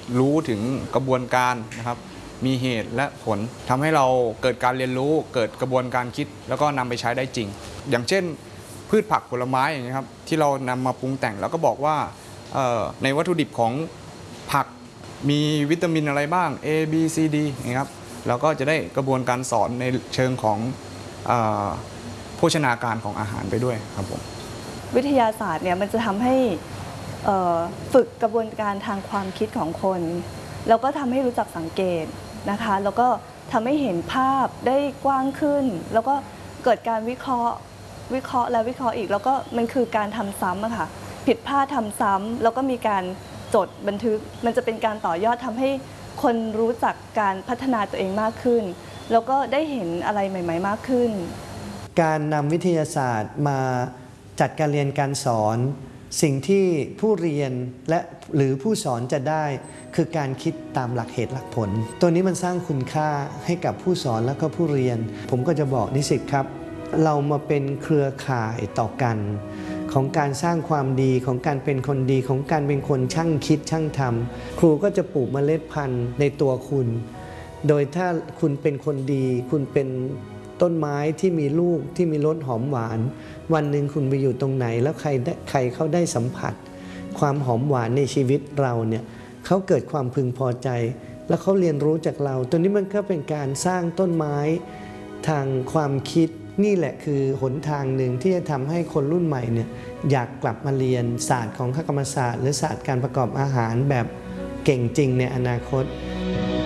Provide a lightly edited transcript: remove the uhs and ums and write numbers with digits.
รู้ถึงกระบวนการนะครับมีเหตุและผลทำให้เราเกิดการเรียนรู้เกิดกระบวนการคิดแล้วก็นำไปใช้ได้จริงอย่างเช่นพืชผักผลไม้อย่างนี้ครับที่เรานำมาปรุงแต่งแล้วก็บอกว่าในวัตถุดิบของผักมีวิตามินอะไรบ้าง A B C D นะครับแล้วก็จะได้กระบวนการสอนในเชิงของโภชนาการของอาหารไปด้วยครับผมวิทยาศาสตร์เนี่ยมันจะทำให้ฝึกกระบวนการทางความคิดของคนแล้วก็ทำให้รู้จักสังเกตนะคะแล้วก็ทำให้เห็นภาพได้กว้างขึ้นแล้วก็เกิดการวิเคราะห์แล้ววิเคราะห์อีกแล้วก็มันคือการทำซ้ำอะค่ะผิดพลาดทำซ้ำแล้วก็มีการจดบันทึกมันจะเป็นการต่อยอดทำให้คนรู้จักการพัฒนาตัวเองมากขึ้นแล้วก็ได้เห็นอะไรใหม่ๆมากขึ้นการนำวิทยาศาสตร์มาจัดการเรียนการสอนสิ่งที่ผู้เรียนและหรือผู้สอนจะได้คือการคิดตามหลักเหตุหลักผลตัวนี้มันสร้างคุณค่าให้กับผู้สอนและก็ผู้เรียนผมก็จะบอกนิสิตครับเรามาเป็นเครือข่ายต่อกันของการสร้างความดีของการเป็นคนดีของการเป็นคนช่างคิดช่างทำครูก็จะปลูกเมล็ดพันธุ์ในตัวคุณโดยถ้าคุณเป็นคนดีคุณเป็นต้นไม้ที่มีลูกที่มีรสหอมหวานวันหนึ่งคุณไปอยู่ตรงไหนแล้วใครเขาได้สัมผัสความหอมหวานในชีวิตเราเนี่ยเขาเกิดความพึงพอใจแล้วเขาเรียนรู้จากเราตัวนี้มันก็เป็นการสร้างต้นไม้ทางความคิดนี่แหละคือหนทางหนึ่งที่จะทำให้คนรุ่นใหม่เนี่ยอยากกลับมาเรียนศาสตร์ของคกรรมศาสตร์หรือศาสตร์การประกอบอาหารแบบเก่งจริงในอนาคต